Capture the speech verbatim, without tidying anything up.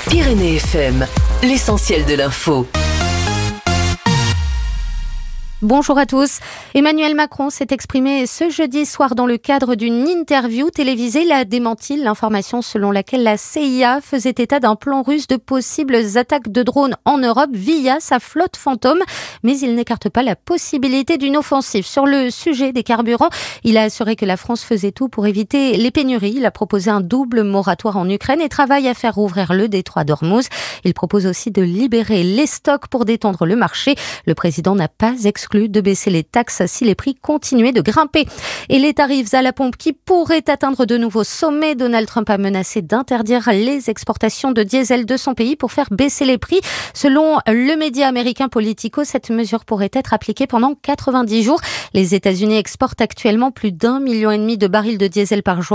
Pyrénées F M, l'essentiel de l'info. Bonjour à tous. Emmanuel Macron s'est exprimé ce jeudi soir dans le cadre d'une interview télévisée. Il a démenti l'information selon laquelle la C I A faisait état d'un plan russe de possibles attaques de drones en Europe via sa flotte fantôme. Mais il n'écarte pas la possibilité d'une offensive. Sur le sujet des carburants, il a assuré que la France faisait tout pour éviter les pénuries. Il a proposé un double moratoire en Ukraine et travaille à faire rouvrir le détroit d'Ormuz. Il propose aussi de libérer les stocks pour détendre le marché. Le président n'a pas exclu de baisser les taxes si les prix continuaient de grimper. Et les tarifs à la pompe qui pourraient atteindre de nouveaux sommets. Donald Trump a menacé d'interdire les exportations de diesel de son pays pour faire baisser les prix. Selon le média américain Politico, cette mesure pourrait être appliquée pendant quatre-vingt-dix jours. Les États-Unis exportent actuellement plus d'un million et demi de barils de diesel par jour.